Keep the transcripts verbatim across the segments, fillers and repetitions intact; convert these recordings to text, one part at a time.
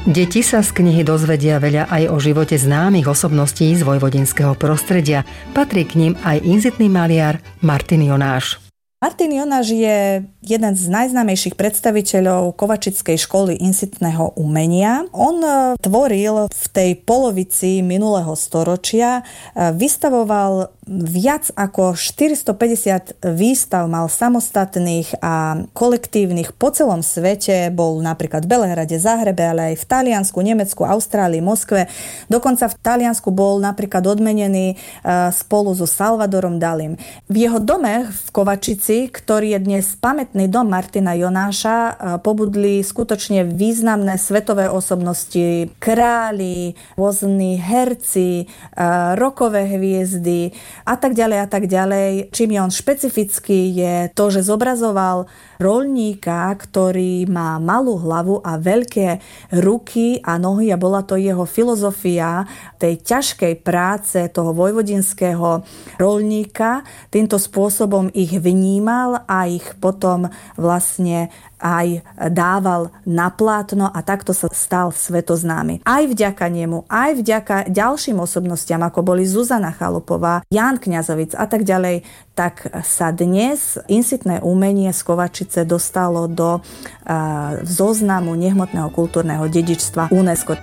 Deti sa z knihy dozvedia veľa aj o živote známych osobností z vojvodinského prostredia. Patrí k ním aj inzitný maliar Martin Jonáš. Martin Jonáš je jeden z najznámejších predstaviteľov kovačickej školy insitného umenia. On tvoril v tej polovici minulého storočia, vystavoval viac ako štyristopäťdesiat výstav, mal samostatných a kolektívnych po celom svete. Bol napríklad v Belehrade, Záhrebe, ale aj v Taliansku, Nemecku, Austrálii, Moskve. Dokonca v Taliansku bol napríklad odmenený spolu so Salvadorom Dalim. V jeho dome v Kovačici, ktorý je dnes pamätný dom Martina Jonáša, pobudli skutočne významné svetové osobnosti, králi, rôzni herci, rockové hviezdy a tak ďalej a tak ďalej. Čím je on špecifický, je to, že zobrazoval roľníka, ktorý má malú hlavu a veľké ruky a nohy a bola to jeho filozofia tej ťažkej práce toho vojvodinského roľníka. Týmto spôsobom ich vnímal a ich potom vlastne aj dával na plátno a takto sa stal svetoznámy. Aj vďaka nemu, aj vďaka ďalším osobnostiam, ako boli Zuzana Chalupová, Ján Kňazovic a tak ďalej, tak sa dnes insitné umenie z Kovačice dostalo do uh, zoznamu nehmotného kultúrneho dedičstva UNESCO.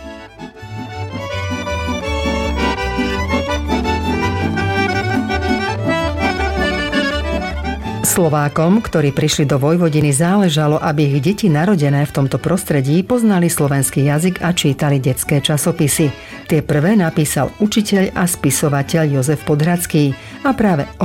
Slovákom, ktorí prišli do Vojvodiny, záležalo, aby ich deti narodené v tomto prostredí poznali slovenský jazyk a čítali detské časopisy. Tie prvé napísal učiteľ a spisovateľ Jozef Podhradský a práve